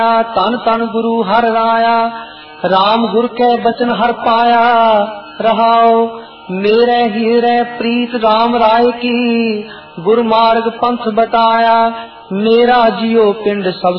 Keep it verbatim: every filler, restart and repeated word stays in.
तन तन गुरु हर राया, राम गुर के बचन हर पाया। रहाओ मेरे हीरे प्रीत राम राय की, गुरु मार्ग पंथ बताया। मेरा जियो पिंड सब